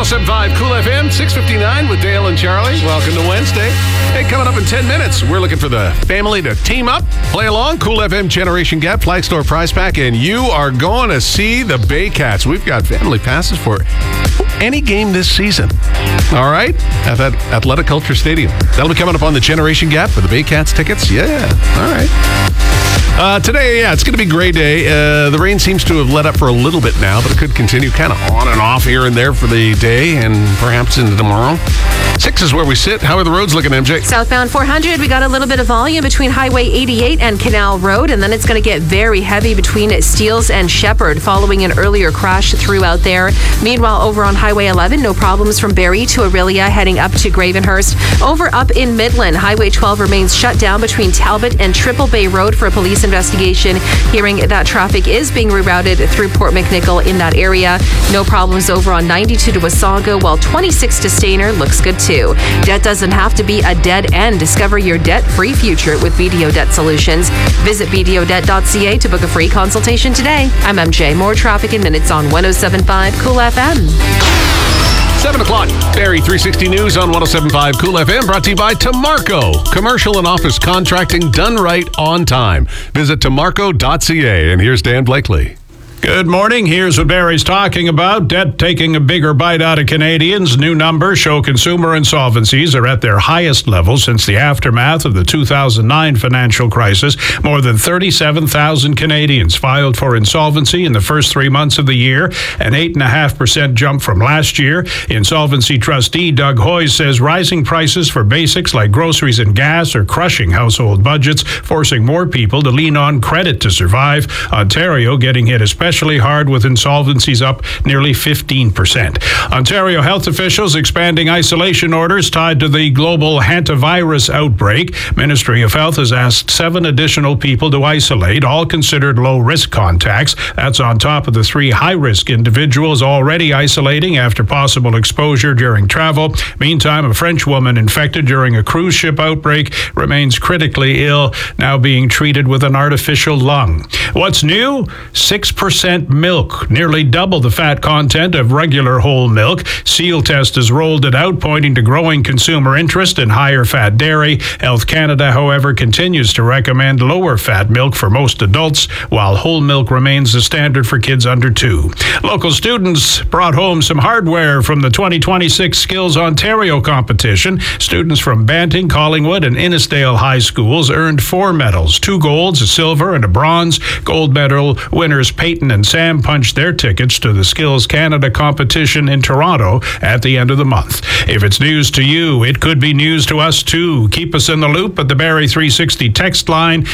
107.5 Cool FM, 6:59 with Dale and Charlie. Welcome to Wednesday. Hey, coming up in 10 minutes, we're looking for the family to team up, play along, Cool FM Generation Gap, Flag Store Prize Pack, and you are going to see the Baycats. We've got family passes for any game this season. All right? At that Athletic Culture Stadium. That'll be coming up on the Generation Gap for the Baycats tickets. Yeah. All right. Today, it's going to be a great day. The rain seems to have let up for a little bit now, but it could continue kind of on and off here and there for the day and perhaps into tomorrow. 6 is where we sit. How are the roads looking, MJ? Southbound 400, we got a little bit of volume between Highway 88 and Canal Road, and then it's going to get very heavy between Steeles and Shepherd following an earlier crash throughout there. Meanwhile, over on Highway 11, no problems from Barrie to Orillia heading up to Gravenhurst. Over up in Midland, Highway 12 remains shut down between Talbot and Triple Bay Road for a police investigation. Hearing that traffic is being rerouted through Port McNichol in that area. No problems over on 92 to Wasaga, while 26 to Stayner looks good too. Debt doesn't have to be a dead end. Discover your debt-free future with BDO Debt Solutions. Visit bdodebt.ca to book a free consultation today. I'm MJ. More traffic in minutes on 107.5 Cool FM. 7 o'clock, Barrie 360 News on 107.5 Cool FM, brought to you by Tamarco. Commercial and office contracting done right on time. Visit tamarco.ca. And here's Dan Blakely. Good morning. Here's what Barrie's talking about. Debt taking a bigger bite out of Canadians. New numbers show consumer insolvencies are at their highest level since the aftermath of the 2009 financial crisis. More than 37,000 Canadians filed for insolvency in the first 3 months of the year, an 8.5% jump from last year. Insolvency trustee Doug Hoyes says rising prices for basics like groceries and gas are crushing household budgets, forcing more people to lean on credit to survive. Ontario getting hit especially hard with insolvencies up nearly 15%. Ontario health officials expanding isolation orders tied to the global hantavirus outbreak. Ministry of Health has asked 7 additional people to isolate, all considered low-risk contacts. That's on top of the 3 high-risk individuals already isolating after possible exposure during travel. Meantime, a French woman infected during a cruise ship outbreak remains critically ill, now being treated with an artificial lung. What's new? 6% milk, nearly double the fat content of regular whole milk. Seal Test has rolled it out, pointing to growing consumer interest in higher fat dairy. Health Canada, however, continues to recommend lower fat milk for most adults, while whole milk remains the standard for kids under 2. Local students brought home some hardware from the 2026 Skills Ontario competition. Students from Banting, Collingwood, and Innisdale High Schools earned 4 medals, 2 golds, a silver, and a bronze. Gold medal winners Peyton and Sam punched their tickets to the Skills Canada competition in Toronto at the end of the month. If it's news to you, it could be news to us too. Keep us in the loop at the Barrie 360 text line,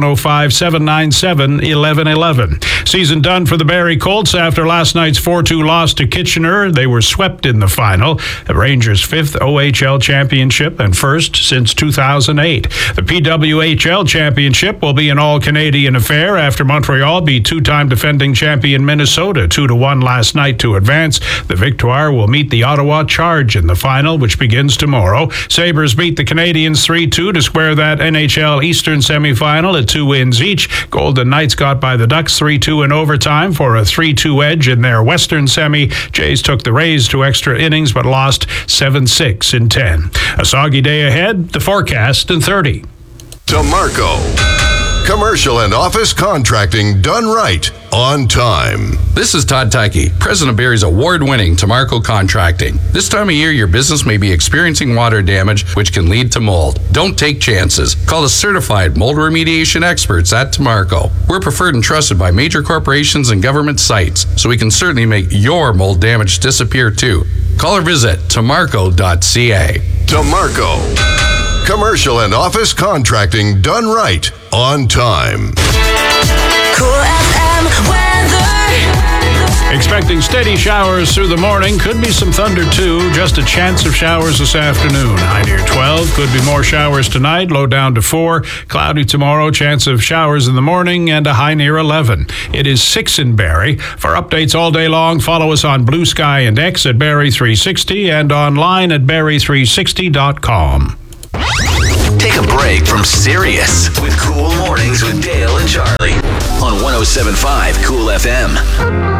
705-797-1111. Season done for the Barrie Colts after last night's 4-2 loss to Kitchener. They were swept in the final. The Rangers' 5th OHL championship and first since 2008. The PWHL championship will be an all-Canadian affair after Montreal beat 2-time defending champion Minnesota 2-1 last night to advance. The Victoire will meet the Ottawa Charge in the final, which begins tomorrow. Sabres beat the Canadiens 3-2 to square that NHL Eastern semifinal at 2 wins each. Golden Knights got by the Ducks 3-2 in overtime for a 3-2 edge in their Western semi. Jays took the Rays to extra innings but lost 7-6 in 10. A soggy day ahead, the forecast in 30. Tamarco. Commercial and office contracting done right on time. This is Todd Tyke, president of Barrie's award-winning Tamarco Contracting. This time of year, your business may be experiencing water damage, which can lead to mold. Don't take chances. Call the certified mold remediation experts at Tamarco. We're preferred and trusted by major corporations and government sites, so we can certainly make your mold damage disappear too. Call or visit tamarco.ca. Tamarco. Commercial and office contracting done right on time. Cool FM weather. Expecting steady showers through the morning. Could be some thunder too. Just a chance of showers this afternoon. High near 12. Could be more showers tonight. Low down to 4. Cloudy tomorrow. Chance of showers in the morning and a high near 11. It is 6 in Barrie. For updates all day long, follow us on Blue Sky and X at Barrie 360 and online at barrie360.com. Take a break from Sirius with Cool Mornings with Dale and Charlie on 107.5 Cool FM.